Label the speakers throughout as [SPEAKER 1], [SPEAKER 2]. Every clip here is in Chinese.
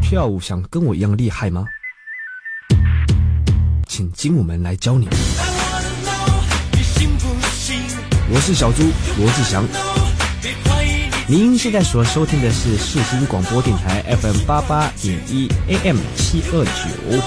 [SPEAKER 1] 跳舞想跟我一样厉害吗？请精武门来教你。我是小猪罗志祥，您现在所收听的是世新广播电台 FM88.1 AM729。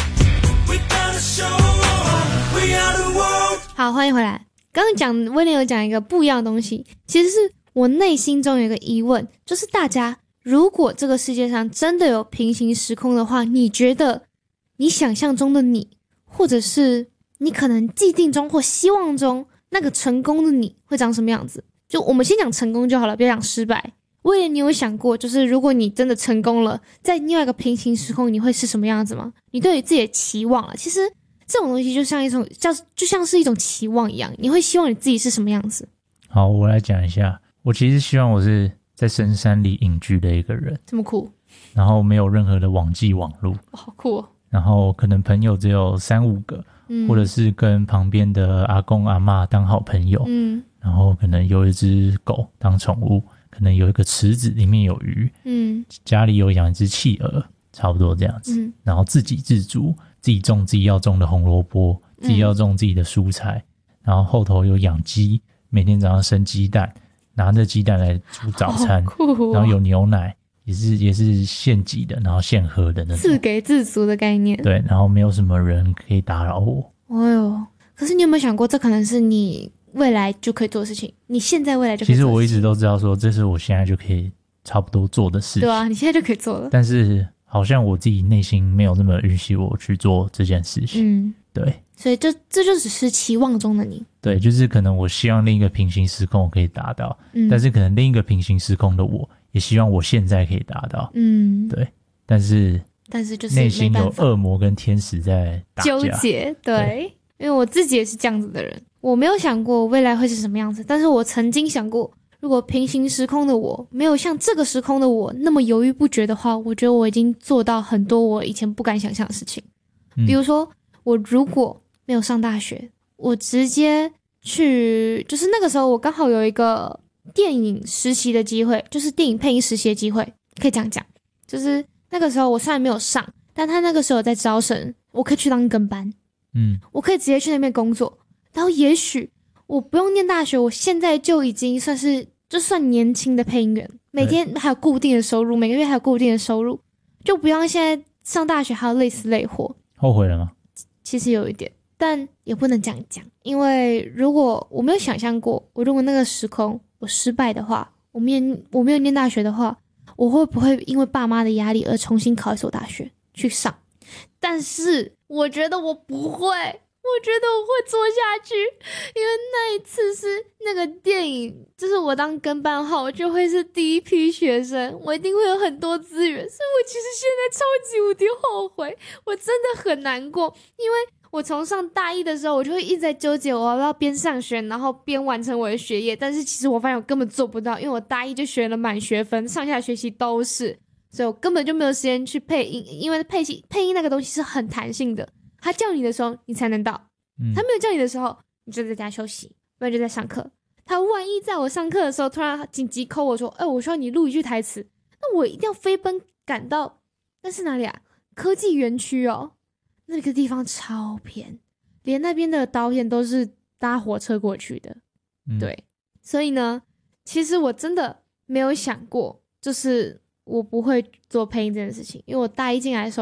[SPEAKER 2] 好，欢迎回来。刚刚威廉有讲一个不一样的东西，其实是我内心中有一个疑问，就是大家如果这个世界上真的有平行时空的话，你觉得你想象中的你，或者是你可能既定中或希望中那个成功的你会长什么样子？就我们先讲成功就好了，别讲失败。威廉，你有想过，就是如果你真的成功了，在另外一个平行时空，你会是什么样子吗？你对于自己的期望啊，其实这种东西就像是一种期望一样，你会希望你自己是什么样子？
[SPEAKER 3] 好，我来讲一下。我其实希望我是在深山里隐居的一个人，
[SPEAKER 2] 这么酷，
[SPEAKER 3] 然后没有任何的网际网路，
[SPEAKER 2] 好酷哦。
[SPEAKER 3] 然后可能朋友只有3-5个，或者是跟旁边的阿公阿嬷当好朋友，然后可能有一只狗当宠物，可能有一个池子里面有鱼，家里有养一只企鹅，差不多这样子，然后自给自足，自己种自己要种的红萝卜，自己要种自己的蔬菜，然后后头有养鸡，每天早上生鸡蛋，拿着鸡蛋来煮早餐，然后有牛奶，也是现挤的，然后现喝的那种，
[SPEAKER 2] 自给自足的概念。
[SPEAKER 3] 对，然后没有什么人可以打扰我。
[SPEAKER 2] 哎呦，可是你有没有想过，这可能是你未来就可以做的事情？你现在未来就可以做的事情。
[SPEAKER 3] 其实我一直都知道说，这是我现在就可以差不多做的事情。
[SPEAKER 2] 对啊，你现在就可以做了。
[SPEAKER 3] 但是好像我自己内心没有那么允许我去做这件事情。对。所以
[SPEAKER 2] 这就只是期望中的你。
[SPEAKER 3] 对，就是可能我希望另一个平行时空我可以达到，但是可能另一个平行时空的我也希望我现在可以达到。对，但是就是内心有恶魔跟天使在打架
[SPEAKER 2] 纠结。对，因为我自己也是这样子的人，我没有想过未来会是什么样子，但是我曾经想过，如果平行时空的我没有像这个时空的我那么犹豫不决的话，我觉得我已经做到很多我以前不敢想象的事情。比如说我如果没有上大学，我直接去，就是那个时候我刚好有一个电影实习的机会，就是电影配音实习的机会，可以这样讲。就是那个时候我虽然没有上，但他那个时候在招生，我可以去当跟班，我可以直接去那边工作，然后也许我不用念大学，我现在就已经算年轻的配音员，每天还有固定的收入，每个月还有固定的收入，就不用现在上大学还要累死累活。
[SPEAKER 3] 后悔了吗？
[SPEAKER 2] 其实有一点，但也不能这样讲，因为如果我没有想象过，我如果那个时空我失败的话，我没有念大学的话，我会不会因为爸妈的压力而重新考一所大学去上？但是我觉得我不会，我觉得我会做下去，因为那一次是那个电影，就是我当跟班后，我就会是第一批学生，我一定会有很多资源，所以我其实现在超级无敌后悔，我真的很难过，因为我从上大一的时候，我就会一直在纠结我要不要边上学，然后边完成我的学业，但是其实我发现我根本做不到，因为我大一就学了满学分，上下学期都是，所以我根本就没有时间去配音，因为配音那个东西是很弹性的，他叫你的时候你才能到，他没有叫你的时候你就在家休息，不然就在上课。他万一在我上课的时候突然紧急 call 我说我需要你录一句台词，那我一定要飞奔赶到，那是哪里啊？科技园区哦，那个地方超偏，连那边的导演都是搭火车过去的。对，所以呢其实我真的没有想过就是我不会做配音这件事情，因为我大一进来的时候